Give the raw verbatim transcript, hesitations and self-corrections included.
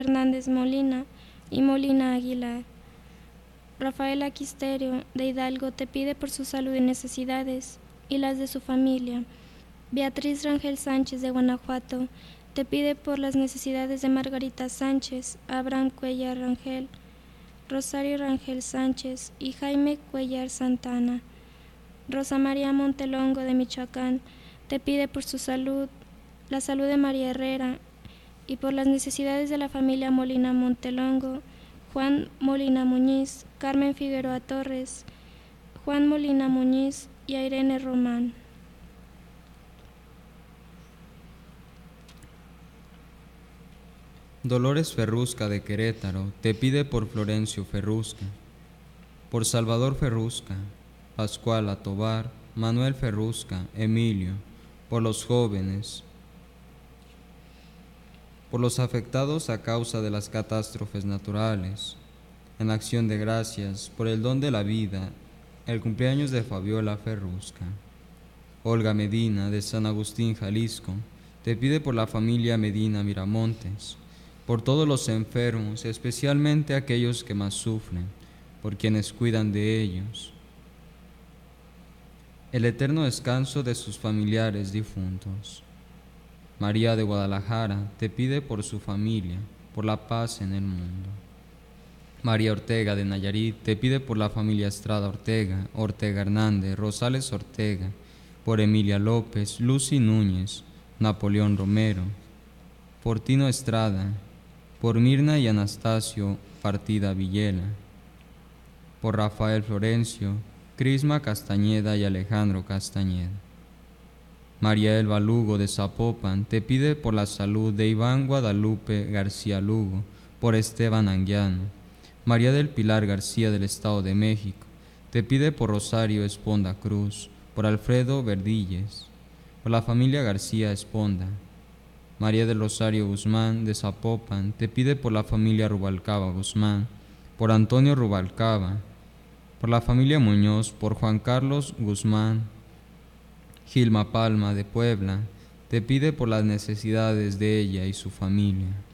Hernández Molina y Molina Aguilar. Rafaela Quisterio de Hidalgo te pide por su salud y necesidades y las de su familia. Beatriz Rangel Sánchez de Guanajuato te pide por las necesidades de Margarita Sánchez, Abraham Cuellar Rangel, Rosario Rangel Sánchez y Jaime Cuellar Santana. Rosa María Montelongo de Michoacán te pide por su salud, la salud de María Herrera y por las necesidades de la familia Molina Montelongo, Juan Molina Muñiz, Carmen Figueroa Torres, Juan Molina Muñiz y a Irene Román. Dolores Ferrusca de Querétaro te pide por Florencio Ferrusca, por Salvador Ferrusca, Pascuala Tobar, Manuel Ferrusca, Emilio, por los jóvenes, por los afectados a causa de las catástrofes naturales, en acción de gracias por el don de la vida, el cumpleaños de Fabiola Ferrusca. Olga Medina de San Agustín, Jalisco, te pide por la familia Medina Miramontes, por todos los enfermos, especialmente aquellos que más sufren, por quienes cuidan de ellos, el eterno descanso de sus familiares difuntos. María de Guadalajara te pide por su familia, por la paz en el mundo. María Ortega de Nayarit te pide por la familia Estrada Ortega, Ortega Hernández, Rosales Ortega, por Emilia López, Lucy Núñez, Napoleón Romero, por Tino Estrada, por Mirna y Anastasio Partida Villela, por Rafael Florencio, Crisma Castañeda y Alejandro Castañeda. María Elba Lugo de Zapopan te pide por la salud de Iván Guadalupe García Lugo, por Esteban Anguiano. María del Pilar García del Estado de México te pide por Rosario Esponda Cruz, por Alfredo Verdilles, por la familia García Esponda. María del Rosario Guzmán de Zapopan te pide por la familia Rubalcaba Guzmán, por Antonio Rubalcaba, por la familia Muñoz, por Juan Carlos Guzmán. Gilma Palma de Puebla te pide por las necesidades de ella y su familia.